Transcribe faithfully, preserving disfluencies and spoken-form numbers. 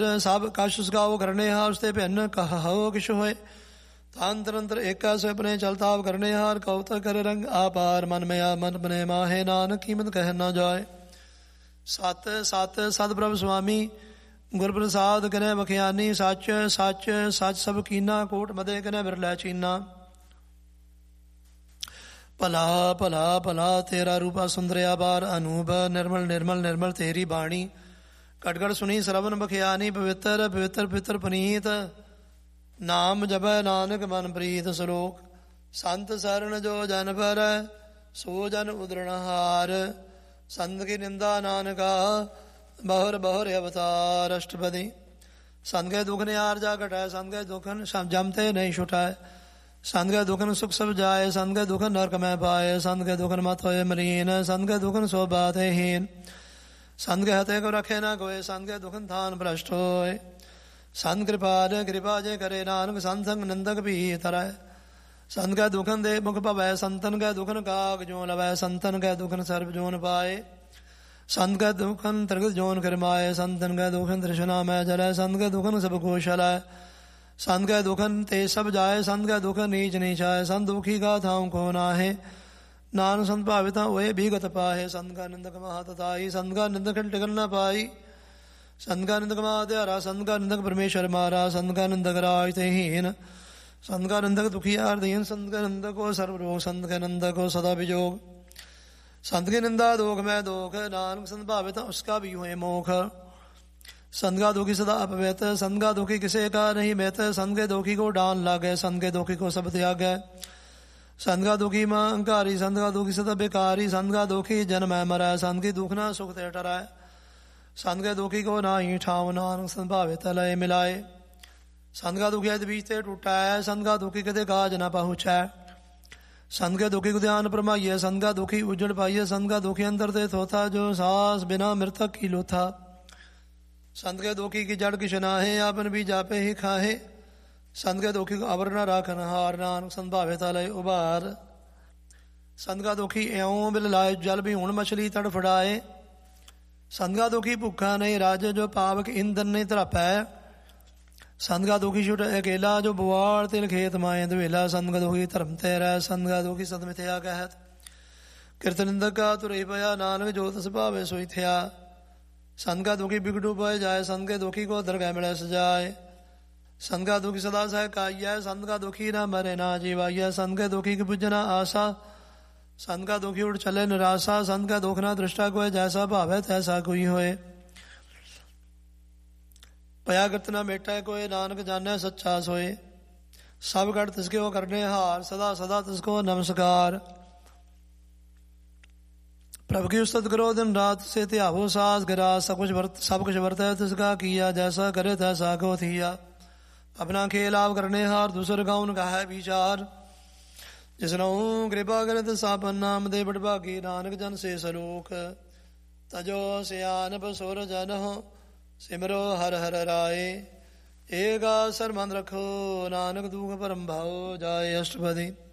ਸਭ ਕਛ ਸੁਗਾਓ ਕਰਨੇ ਹਾਰ ਉਸਤੇ ਭਿੰਨ ਕਹੋ ਕਿਛ ਹੋਏ। ਤਨ ਤਰੰਤਰ ਏਕਾ ਸੋ ਆਪਣੇ ਚਲਤਾਵ ਕਰਨੇ ਹਾਰ ਕਉਤਕ ਕਰ ਰੰਗ ਆਪਾਰ ਮਨ ਮਿਆ ਮਨ ਬਨੇ ਮਾਹੇ ਨਾਨਕ ਕੀਮਤ ਕਹਿ ਨਾ ਜਾਏ। ਸਤ ਸਤ ਸਤ ਪ੍ਰਭ ਸੁਆਮੀ ਗੁਰ ਪ੍ਰਸਾਦ ਕਰੇ ਬਖਿਆਨੀ। ਸੱਚ ਸੱਚ ਸੱਚ ਸਭ ਕੀਨਾ ਕੋਟ ਮਦੇ ਕਰੇ ਬਿਰਲੇ ਚੀਨਾ। ਭਲਾ ਭਲਾ ਭਲਾ ਤੇਰਾ ਰੂਪਾ ਸੁੰਦਰਿਆ ਬਾਰ ਅਨੂਪ ਨਿਰਮਲ ਨਿਰਮਲ ਨਿਰਮਲ ਤੇਰੀ ਬਾਣੀ। ਕਟਕਟ ਸੁਣੀ ਸਰਵਨ ਬਖਿਆਨੀ ਪਵਿੱਤਰ ਪਵਿੱਤਰ ਪਵਿੱਤਰ ਪਨੀਤ। ਨਾਮ ਜਪੈ ਨਾਨਕ ਮਨ ਪ੍ਰੀਤ ਸਲੋਕ। ਸੰਤ ਸਰਣ ਜੋ ਜਨ ਪਰ ਸੋ ਜਨ ਉਦਰਣ ਹਾਰ। ਸੰਤ ਕੀ ਨਿੰਦਾ ਨਾਨਕਾ ਬਹੁਰ ਬਹੁਰ ਅਵਤਾਰ। ਅਸ਼ਟਪਦੀ ਸੰਤ ਕੇ ਦੁਖ ਨਿਆਰ ਜਾ ਘਟੈ ਸੰਤ ਕੇ ਦੁਖਨ ਜਮਤੇ ਨਹੀਂ ਛੁਟਾਏ। ਸੰਤ ਕੇ ਦੁਖਨ ਸੁਖ ਸਭ ਜਾਏ ਸੰਤ ਕੇ ਦੁਖਨ ਨਰਕ ਮੈਂ ਪਾਏ। ਸੰਤ ਕੇ ਦੁਖਨ ਮਤ ਹੋਏ ਮਲੀਨ ਸੰਤ ਕੇ ਦੁਖਨ ਸੋ ਬਾਤ ਹੀਨ। ਸੰਤ ਕੇ ਹਤੇ ਕੋ ਰਖੇ ਨਾ ਕੋਏ ਸੰਤ ਕੇ ਦੁਖਨ ਥਾਨ ਭ੍ਰਸ਼ਟ ਹੋਏ। ਸੰਤ ਕਿਰਪਾਲ ਕਿਰਪਾ ਜੇ ਕਰੇ ਨਾਨਕ ਸੰਤ ਸੰਗ ਨਿੰਦਕ ਵੀ ਤਰੈ। ਸੰਤ ਕੈ ਦੁਖਨ ਦੇ ਮੁਖ ਭਵੈ ਸੰਤਨ ਕੈ ਦੁਖਨ ਕਾਗ ਜੋ ਲਵੈ। ਸੰਤਨ ਕੈ ਦੁਖਨ ਸਰਬ ਜੋਨ ਪਾਏ। ਸੰਤ ਕੈ ਦੁਖਨ ਤ੍ਰਿਗਤ ਜੋਨ ਕਰਮਾਏ। ਸੰਤਨ ਕੈ ਦੁਖਨ ਤ੍ਰਿਸ਼ਨਾ ਮੈਂ ਜਲੈ। ਸੰਤ ਕੈ ਦੁਖਨ ਸਭ ਕੋਸ਼ਲੈ। ਸੰਤ ਕੈ ਦੁਖਨ ਤੇ ਸਭ ਜਾਏ। ਸੰਤ ਕੈ ਦੁਖਨ ਨੀਚ ਨੀਚਾਏ। ਸੰਤ ਦੁਖੀ ਕਾ ਥਾਉ ਕੋ ਨਾਹੇ ਨਾਨਕ ਸੰਤ ਭਾਵੇ ਤਾਂ ਹੋਏ ਭੀਗਤ ਪਾਹੇ। ਸੰਤ ਕਾ ਨਿੰਦਕ ਮਹਾ ਤਤਾਈ ਸੰਤ ਕਾ ਨਿੰਦਕ ਟਿਕਣ ਨਾ ਪਾਈ। ਸੰਤ ਕਾ ਨਿੰਦਕ ਮਹਾ ਹਥਿਆਰਾ ਸੰਤ ਕਾ ਨਿੰਦਕ ਪਰਮੇਸ਼ਰ ਮਾਰਾ। ਸੰਤ ਕਾ ਨਿੰਦਕ ਰਾਜ ਤੇ ਹੀਨ ਸੰਤ ਕਾ ਨਿੰਦਕ ਦੁਖੀਆਰ ਦੀਨ। ਸੰਤ ਕਾ ਨਿੰਦਕ ਹੋ ਸਰਬ ਰੋਗ ਸੰਤ ਕਾ ਨਿੰਦਕ ਹੋ ਸਦਾ ਵਿਜੋਗ। संत की निंदा दोख मैं दोख नानक संत भावे तो उसका भी हुए मोख। संत का दुखी सदा अपवेत संत का दुखी किसे का नहीं बेत। संत के दुखी को डान लागे संत के दुखी को सब त्याग है। संत का दुखी माँ अंकारी संत का दुखी सदा बेकारी। संत का दुखी जन्म है मरा संत की दुख ना सुख ते टराए। संत के दुखी को ना ही ठाव नानक संत भावे तलय मिलाए। संत का दुखी अद बीच ते टूटा है संत का दुखी कदे काज ना पहुँचा। संत के दुखी को ध्यान परमाइए संत का दुखी उजड़ पाइए। संत का दुखी अंदर ते थोथा जो सांस बिना मृतक की लोथा। संत के दुखी की जड़ किश नाहे आपन भी जापे ही खाहे। संत के दुखी को अवर न राखन हार नानक संत भावे तलय उबार। संत का दुखी एवं बिल लाए जल भी हुण मछली तड़फड़ाए। संत का दुखी भूखा नहीं राजे जो पावक ईंधन नहीं तड़पै। संत का दुखी छुट अकेला जो बुआड़ तिल खेत माए दुवेला। संत का दुखी धर्म तेरा संत का दुखी सद मिथ्या कहत। कीर्तनिंदक का तुरई पया नानक जो तस भावे सोई थया। संत का दुखी बिगड़ू पय जाए संत के दुखी को दरगाह मिले सजाए। संत का दुखी सदा सह काइया संत का दुखी ना मरे ना जीवाइया। संत के दुखी की बुझना आशा संत का दुखी उठ चले निराशा। संत का दुख ना दृष्टा को जैसा भावे तैसा कोई होए। पया कृत ना मेटा कोय नानक जाने सच्चा सोए। सब गढ़ तिसके वो करने हार सदा सदा तिसको नमस्कार। प्रभु की उस्तत करो दिन रात से त्यागो सास गिरा। सब कुछ वर्त सब कुछ वर्त है तिसका किया जैसा करे तैसा को थिया। अपना खेल आप करने हार दूसर गाउन का है विचार। जिसनों कृपा करे तिसापन नाम दे बड़भागी नानक जन से सलोक। तजो सियान बसोर जन हो सिमरो हर हर राय। एक आसर मन रखो नानक दुख परम भाओ जाए। अष्टपदी।